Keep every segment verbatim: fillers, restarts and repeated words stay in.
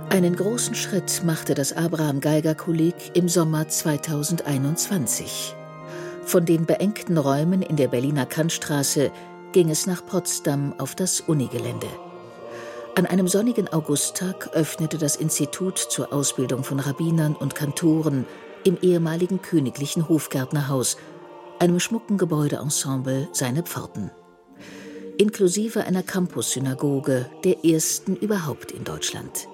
Einen großen Schritt machte das Abraham-Geiger-Kolleg im Sommer zweitausendeinundzwanzig. Von den beengten Räumen in der Berliner Kantstraße ging es nach Potsdam auf das Unigelände. An einem sonnigen Augusttag öffnete das Institut zur Ausbildung von Rabbinern und Kantoren im ehemaligen Königlichen Hofgärtnerhaus, einem schmucken Gebäudeensemble, seine Pforten. Inklusive einer Campus-Synagoge, der ersten überhaupt in Deutschland.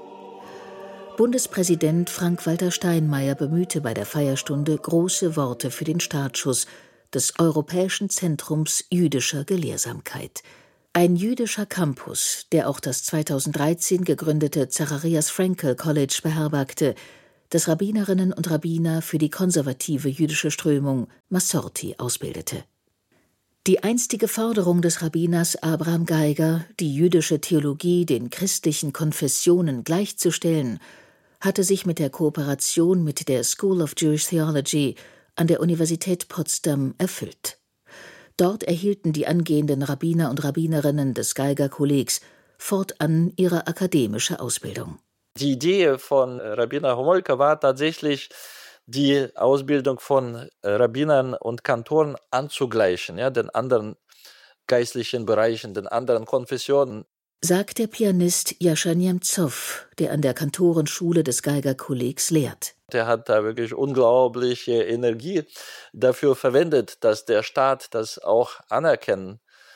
Bundespräsident Frank-Walter Steinmeier bemühte bei der Feierstunde große Worte für den Startschuss des Europäischen Zentrums jüdischer Gelehrsamkeit. Ein jüdischer Campus, der auch das zweitausenddreizehn gegründete Zacharias Frankel College beherbergte, das Rabbinerinnen und Rabbiner für die konservative jüdische Strömung Masorti ausbildete. Die einstige Forderung des Rabbiners Abraham Geiger, die jüdische Theologie den christlichen Konfessionen gleichzustellen, hatte sich mit der Kooperation mit der School of Jewish Theology an der Universität Potsdam erfüllt. Dort erhielten die angehenden Rabbiner und Rabbinerinnen des Geiger-Kollegs fortan ihre akademische Ausbildung. Die Idee von Rabbiner Homolka war tatsächlich, die Ausbildung von Rabbinern und Kantoren anzugleichen, ja, den anderen geistlichen Bereichen, den anderen Konfessionen. Sagt der Pianist Jascha Niemzow, der an der Kantorenschule des Geiger-Kollegs lehrt. Der hat da wirklich unglaubliche Energie dafür verwendet, dass der Staat das auch anerkennen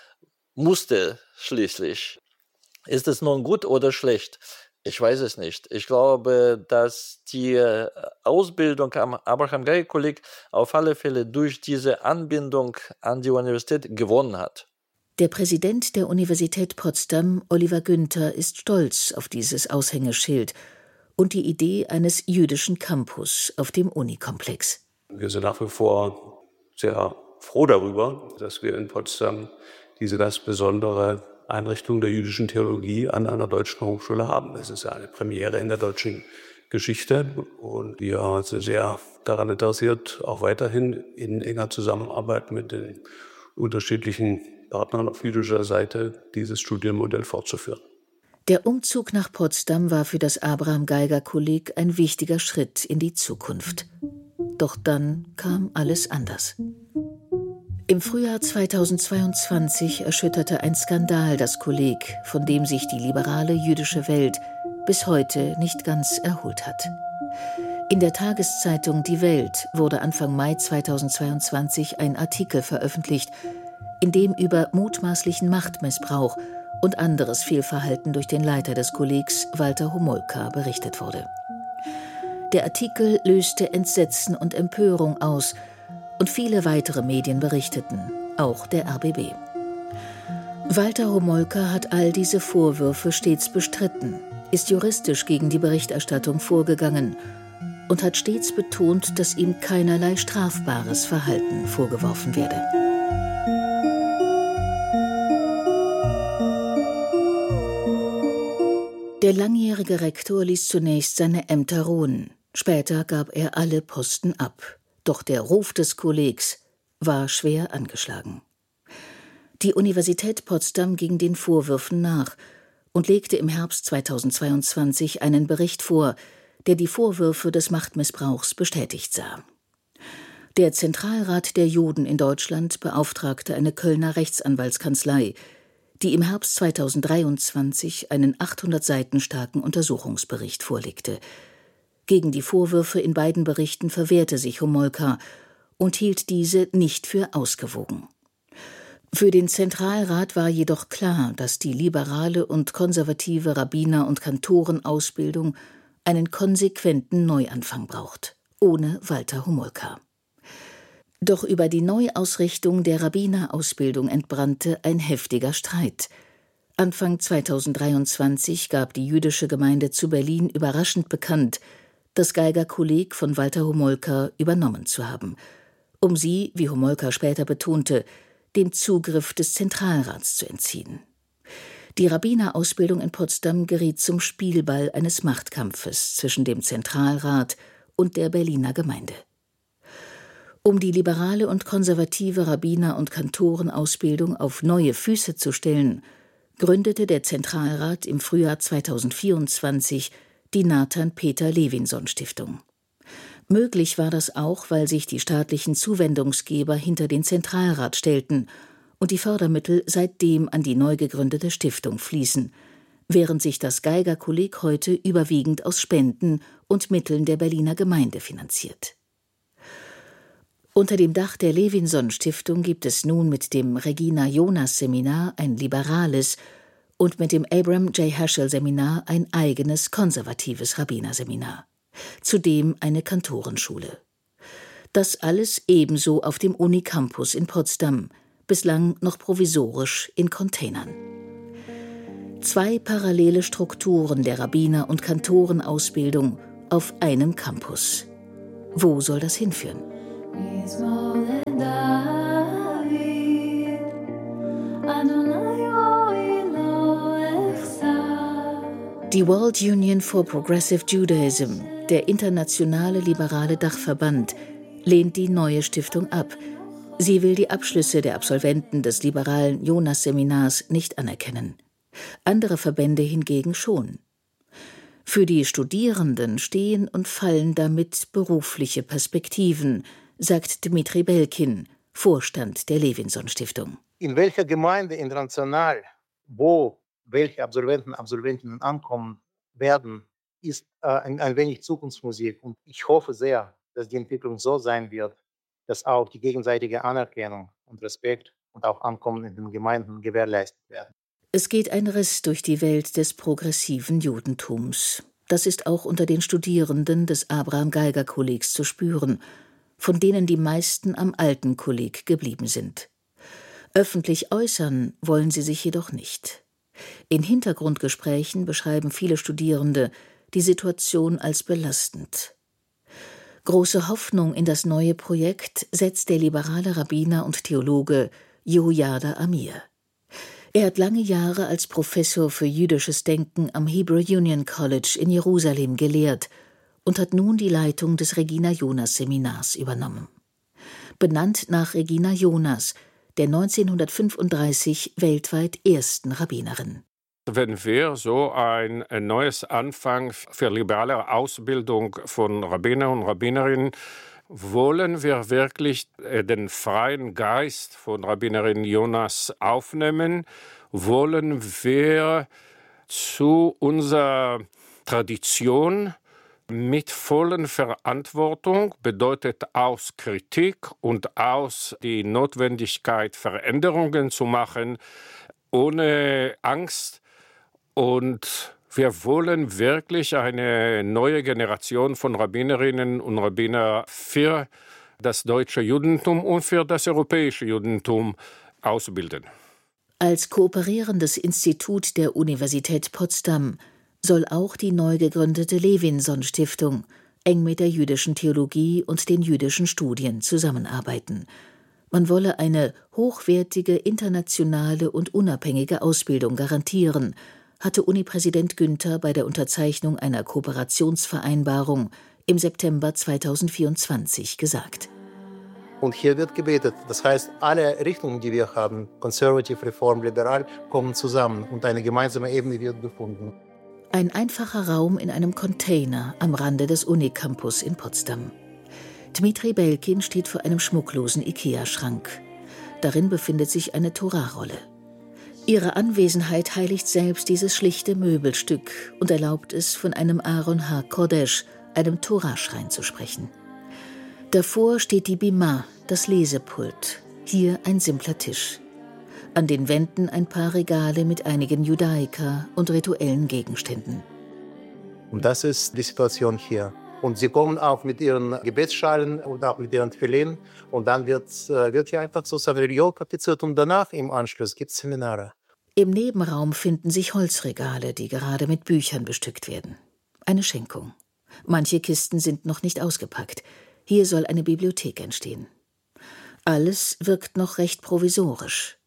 musste schließlich. Ist es nun gut oder schlecht? Ich weiß es nicht. Ich glaube, dass die Ausbildung am Abraham-Geiger-Kolleg auf alle Fälle durch diese Anbindung an die Universität gewonnen hat. Der Präsident der Universität Potsdam, Oliver Günther, ist stolz auf dieses Aushängeschild und die Idee eines jüdischen Campus auf dem Unikomplex. Wir sind nach wie vor sehr froh darüber, dass wir in Potsdam diese ganz besondere Einrichtung der jüdischen Theologie an einer deutschen Hochschule haben. Es ist ja eine Premiere in der deutschen Geschichte und wir sind sehr daran interessiert, auch weiterhin in enger Zusammenarbeit mit den unterschiedlichen Partnern auf jüdischer Seite dieses Studienmodell fortzuführen. Der Umzug nach Potsdam war für das Abraham-Geiger-Kolleg ein wichtiger Schritt in die Zukunft. Doch dann kam alles anders. Im Frühjahr zweitausendzweiundzwanzig erschütterte ein Skandal das Kolleg, von dem sich die liberale jüdische Welt bis heute nicht ganz erholt hat. In der Tageszeitung Die Welt wurde Anfang Mai zweitausendzweiundzwanzig ein Artikel veröffentlicht, in dem über mutmaßlichen Machtmissbrauch und anderes Fehlverhalten durch den Leiter des Kollegs, Walter Homolka, berichtet wurde. Der Artikel löste Entsetzen und Empörung aus und viele weitere Medien berichteten, auch der R B B. Walter Homolka hat all diese Vorwürfe stets bestritten, ist juristisch gegen die Berichterstattung vorgegangen und hat stets betont, dass ihm keinerlei strafbares Verhalten vorgeworfen werde. Der langjährige Rektor ließ zunächst seine Ämter ruhen. Später gab er alle Posten ab. Doch der Ruf des Kollegs war schwer angeschlagen. Die Universität Potsdam ging den Vorwürfen nach und legte im Herbst zweitausendzweiundzwanzig einen Bericht vor, der die Vorwürfe des Machtmissbrauchs bestätigt sah. Der Zentralrat der Juden in Deutschland beauftragte eine Kölner Rechtsanwaltskanzlei, die im Herbst zweitausenddreiundzwanzig einen achthundert Seiten starken Untersuchungsbericht vorlegte. Gegen die Vorwürfe in beiden Berichten verwehrte sich Homolka und hielt diese nicht für ausgewogen. Für den Zentralrat war jedoch klar, dass die liberale und konservative Rabbiner- und Kantorenausbildung einen konsequenten Neuanfang braucht, ohne Walter Homolka. Doch über die Neuausrichtung der Rabbinerausbildung entbrannte ein heftiger Streit. Anfang zweitausenddreiundzwanzig gab die jüdische Gemeinde zu Berlin überraschend bekannt, das Geiger-Kolleg von Walter Homolka übernommen zu haben, um sie, wie Homolka später betonte, dem Zugriff des Zentralrats zu entziehen. Die Rabbinerausbildung in Potsdam geriet zum Spielball eines Machtkampfes zwischen dem Zentralrat und der Berliner Gemeinde. Um die liberale und konservative Rabbiner- und Kantorenausbildung auf neue Füße zu stellen, gründete der Zentralrat im Frühjahr zweitausendvierundzwanzig die Nathan-Peter-Levinson-Stiftung. Möglich war das auch, weil sich die staatlichen Zuwendungsgeber hinter den Zentralrat stellten und die Fördermittel seitdem an die neu gegründete Stiftung fließen, während sich das Geiger-Kolleg heute überwiegend aus Spenden und Mitteln der Berliner Gemeinde finanziert. Unter dem Dach der Levinson-Stiftung gibt es nun mit dem Regina-Jonas-Seminar ein liberales und mit dem Abram J. Heschel-Seminar ein eigenes konservatives Rabbinerseminar. Zudem eine Kantorenschule. Das alles ebenso auf dem Unicampus in Potsdam, bislang noch provisorisch in Containern. Zwei parallele Strukturen der Rabbiner- und Kantorenausbildung auf einem Campus. Wo soll das hinführen? Die World Union for Progressive Judaism, der internationale liberale Dachverband, lehnt die neue Stiftung ab. Sie will die Abschlüsse der Absolventen des liberalen Jonas-Seminars nicht anerkennen. Andere Verbände hingegen schon. Für die Studierenden stehen und fallen damit berufliche Perspektiven, sagt Dmitri Belkin, Vorstand der Levinson-Stiftung. In welcher Gemeinde international, wo welche Absolventen und Absolventinnen ankommen werden, ist äh, ein, ein wenig Zukunftsmusik. Und ich hoffe sehr, dass die Entwicklung so sein wird, dass auch die gegenseitige Anerkennung und Respekt und auch Ankommen in den Gemeinden gewährleistet werden. Es geht ein Riss durch die Welt des progressiven Judentums. Das ist auch unter den Studierenden des Abraham-Geiger-Kollegs zu spüren, von denen die meisten am alten Kolleg geblieben sind. Öffentlich äußern wollen sie sich jedoch nicht. In Hintergrundgesprächen beschreiben viele Studierende die Situation als belastend. Große Hoffnung in das neue Projekt setzt der liberale Rabbiner und Theologe Yehoyada Amir. Er hat lange Jahre als Professor für jüdisches Denken am Hebrew Union College in Jerusalem gelehrt und hat nun die Leitung des Regina-Jonas-Seminars übernommen. Benannt nach Regina Jonas, der neunzehnhundertfünfunddreißig weltweit ersten Rabbinerin. Wenn wir so ein, ein neues Anfang für liberale Ausbildung von Rabbiner und Rabbinerinnen wollen wir wirklich den freien Geist von Rabbinerin Jonas aufnehmen, wollen wir zu unserer Tradition mit vollen Verantwortung, bedeutet aus Kritik und aus die Notwendigkeit, Veränderungen zu machen, ohne Angst. Und wir wollen wirklich eine neue Generation von Rabbinerinnen und Rabbiner für das deutsche Judentum und für das europäische Judentum ausbilden. Als kooperierendes Institut der Universität Potsdam soll auch die neu gegründete Levinson-Stiftung eng mit der jüdischen Theologie und den jüdischen Studien zusammenarbeiten. Man wolle eine hochwertige, internationale und unabhängige Ausbildung garantieren, hatte Uni-Präsident Günther bei der Unterzeichnung einer Kooperationsvereinbarung im September zweitausendvierundzwanzig gesagt. Und hier wird gebetet. Das heißt, alle Richtungen, die wir haben, Conservative, Reform, Liberal, kommen zusammen und eine gemeinsame Ebene wird gefunden. Ein einfacher Raum in einem Container am Rande des Unicampus in Potsdam. Dmitri Belkin steht vor einem schmucklosen Ikea-Schrank. Darin befindet sich eine Torahrolle. Ihre Anwesenheit heiligt selbst dieses schlichte Möbelstück und erlaubt es, von einem Aaron HaKodesh, einem Toraschrein, zu sprechen. Davor steht die Bima, das Lesepult, hier ein simpler Tisch. An den Wänden ein paar Regale mit einigen Judaika und rituellen Gegenständen. Und das ist die Situation hier. Und sie kommen auch mit ihren Gebetsschalen und auch mit ihren Tefillin. Und dann wird, wird hier einfach so Saveriol praktiziert und danach im Anschluss gibt es Seminare. Im Nebenraum finden sich Holzregale, die gerade mit Büchern bestückt werden. Eine Schenkung. Manche Kisten sind noch nicht ausgepackt. Hier soll eine Bibliothek entstehen. Alles wirkt noch recht provisorisch.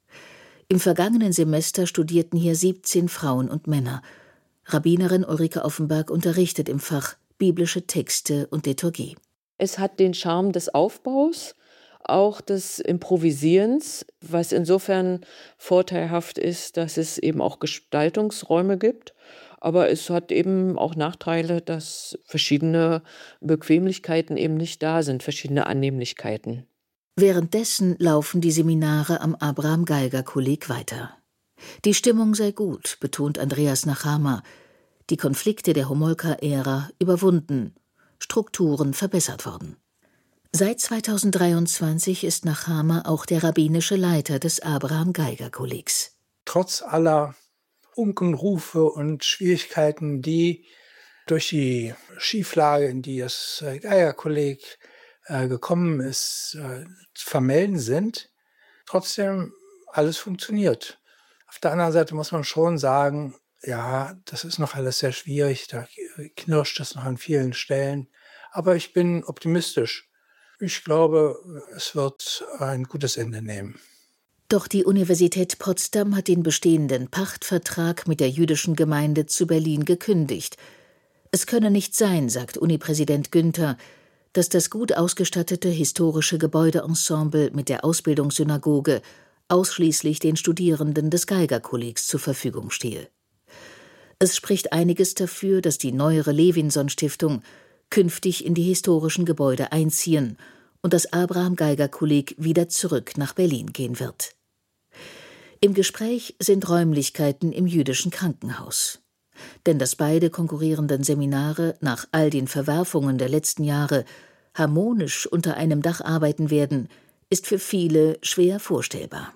Im vergangenen Semester studierten hier siebzehn Frauen und Männer. Rabbinerin Ulrike Offenberg unterrichtet im Fach biblische Texte und Liturgie. Es hat den Charme des Aufbaus, auch des Improvisierens, was insofern vorteilhaft ist, dass es eben auch Gestaltungsräume gibt. Aber es hat eben auch Nachteile, dass verschiedene Bequemlichkeiten eben nicht da sind, verschiedene Annehmlichkeiten. Währenddessen laufen die Seminare am Abraham-Geiger-Kolleg weiter. Die Stimmung sei gut, betont Andreas Nachama. Die Konflikte der Homolka-Ära überwunden, Strukturen verbessert worden. Seit zweitausenddreiundzwanzig ist Nachama auch der rabbinische Leiter des Abraham-Geiger-Kollegs. Trotz aller Unkenrufe und Schwierigkeiten, die durch die Schieflage, in die das Geiger-Kolleg äh, gekommen ist, äh, zu vermelden sind, trotzdem alles funktioniert. Auf der anderen Seite muss man schon sagen, ja, das ist noch alles sehr schwierig, da knirscht es noch an vielen Stellen. Aber ich bin optimistisch. Ich glaube, es wird ein gutes Ende nehmen. Doch die Universität Potsdam hat den bestehenden Pachtvertrag mit der jüdischen Gemeinde zu Berlin gekündigt. Es könne nicht sein, sagt Uni-Präsident Günther, dass das gut ausgestattete historische Gebäudeensemble mit der Ausbildungssynagoge ausschließlich den Studierenden des Geiger-Kollegs zur Verfügung stehe. Es spricht einiges dafür, dass die neuere Levinson-Stiftung künftig in die historischen Gebäude einziehen und das Abraham-Geiger-Kolleg wieder zurück nach Berlin gehen wird. Im Gespräch sind Räumlichkeiten im jüdischen Krankenhaus. Denn dass beide konkurrierenden Seminare nach all den Verwerfungen der letzten Jahre harmonisch unter einem Dach arbeiten werden, ist für viele schwer vorstellbar.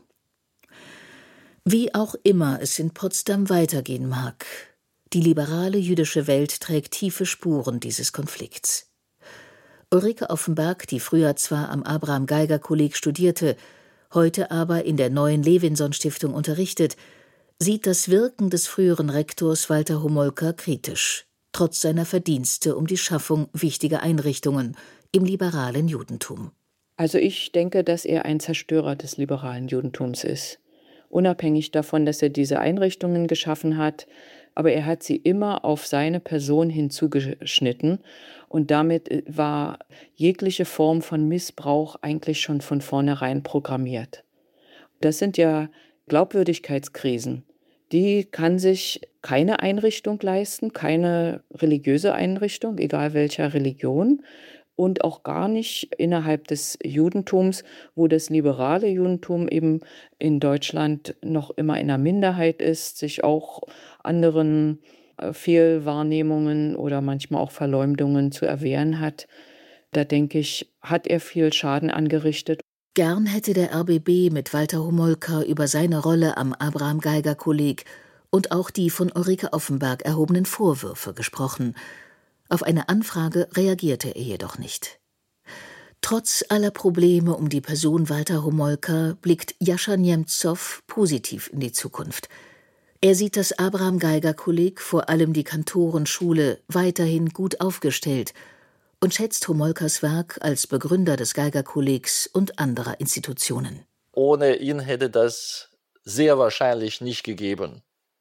Wie auch immer es in Potsdam weitergehen mag, die liberale jüdische Welt trägt tiefe Spuren dieses Konflikts. Ulrike Offenberg, die früher zwar am Abraham-Geiger-Kolleg studierte, heute aber in der neuen Levinson-Stiftung unterrichtet, sieht das Wirken des früheren Rektors Walter Homolka kritisch, trotz seiner Verdienste um die Schaffung wichtiger Einrichtungen im liberalen Judentum. Also ich denke, dass er ein Zerstörer des liberalen Judentums ist. Unabhängig davon, dass er diese Einrichtungen geschaffen hat, aber er hat sie immer auf seine Person hinzugeschnitten und damit war jegliche Form von Missbrauch eigentlich schon von vornherein programmiert. Das sind ja Glaubwürdigkeitskrisen. Die kann sich keine Einrichtung leisten, keine religiöse Einrichtung, egal welcher Religion, und auch gar nicht innerhalb des Judentums, wo das liberale Judentum eben in Deutschland noch immer in der Minderheit ist, sich auch anderen Fehlwahrnehmungen oder manchmal auch Verleumdungen zu erwehren hat. Da denke ich, hat er viel Schaden angerichtet. Gern hätte der R B B mit Walter Homolka über seine Rolle am Abraham-Geiger-Kolleg und auch die von Ulrike Offenberg erhobenen Vorwürfe gesprochen. Auf eine Anfrage reagierte er jedoch nicht. Trotz aller Probleme um die Person Walter Homolka blickt Jascha Niemzow positiv in die Zukunft. Er sieht das Abraham-Geiger-Kolleg, vor allem die Kantorenschule, weiterhin gut aufgestellt und schätzt Homolkas Werk als Begründer des Geiger-Kollegs und anderer Institutionen. Ohne ihn hätte das sehr wahrscheinlich nicht gegeben.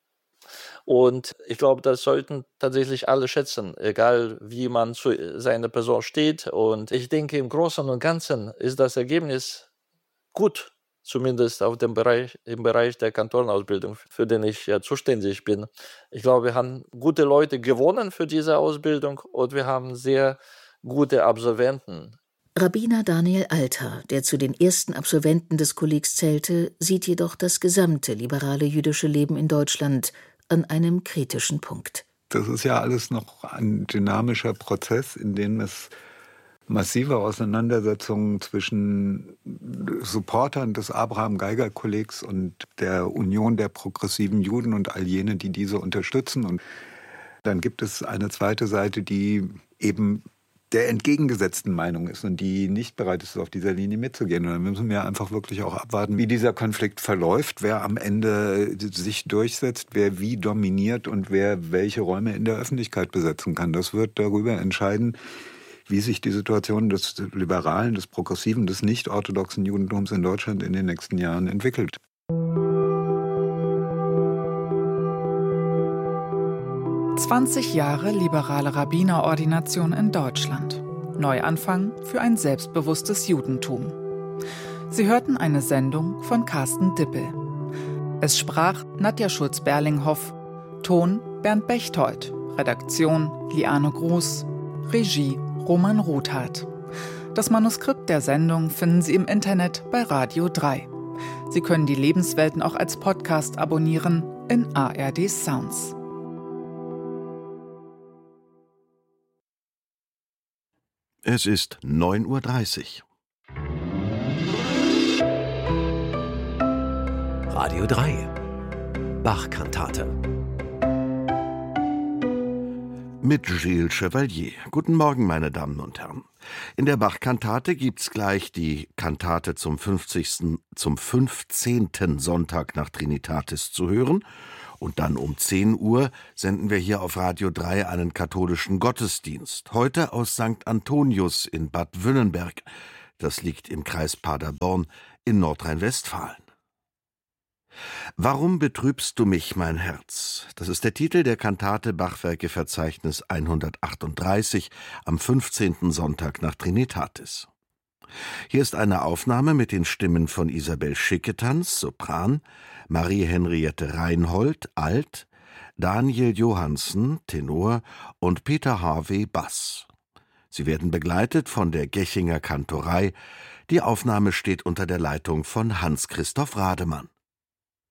Und ich glaube, das sollten tatsächlich alle schätzen, egal wie man zu seiner Person steht. Und ich denke, im Großen und Ganzen ist das Ergebnis gut, zumindest auf dem Bereich, im Bereich der Kantorenausbildung, für den ich ja zuständig bin. Ich glaube, wir haben gute Leute gewonnen für diese Ausbildung und wir haben sehr gute Absolventen. Rabbiner Daniel Alter, der zu den ersten Absolventen des Kollegs zählte, sieht jedoch das gesamte liberale jüdische Leben in Deutschland an einem kritischen Punkt. Das ist ja alles noch ein dynamischer Prozess, in dem es massive Auseinandersetzungen zwischen Supportern des Abraham-Geiger-Kollegs und der Union der progressiven Juden und all jene, die diese unterstützen. Und dann gibt es eine zweite Seite, die eben der entgegengesetzten Meinung ist und die nicht bereit ist, auf dieser Linie mitzugehen. Und dann müssen wir einfach wirklich auch abwarten, wie dieser Konflikt verläuft, wer am Ende sich durchsetzt, wer wie dominiert und wer welche Räume in der Öffentlichkeit besetzen kann. Das wird darüber entscheiden, wie sich die Situation des liberalen, des progressiven, des nicht-orthodoxen Judentums in Deutschland in den nächsten Jahren entwickelt. zwanzig Jahre liberale Rabbinerordination in Deutschland. Neuanfang für ein selbstbewusstes Judentum. Sie hörten eine Sendung von Carsten Dippel. Es sprach Nadja Schulz-Berlinghoff, Ton Bernd Bechtold, Redaktion Liane Groß, Regie Roman Rothardt. Das Manuskript der Sendung finden Sie im Internet bei Radio drei. Sie können die Lebenswelten auch als Podcast abonnieren in A R D Sounds. Es ist neun Uhr dreißig. Radio drei. Bach-Kantate. Mit Gilles Chevalier. Guten Morgen, meine Damen und Herren. In der Bach-Kantate gibt's gleich die Kantate zum fünfzigsten, zum fünfzehnten Sonntag nach Trinitatis zu hören. Und dann um zehn Uhr senden wir hier auf Radio drei einen katholischen Gottesdienst. Heute aus Sankt Antonius in Bad Wünnenberg. Das liegt im Kreis Paderborn in Nordrhein-Westfalen. Warum betrübst du mich, mein Herz? Das ist der Titel der Kantate Bachwerkeverzeichnis hundertachtunddreißig am fünfzehnten Sonntag nach Trinitatis. Hier ist eine Aufnahme mit den Stimmen von Isabel Schicketanz, Sopran, Marie-Henriette Reinhold, Alt, Daniel Johansen, Tenor und Peter Harvey, Bass. Sie werden begleitet von der Gechinger Kantorei. Die Aufnahme steht unter der Leitung von Hans-Christoph Rademann.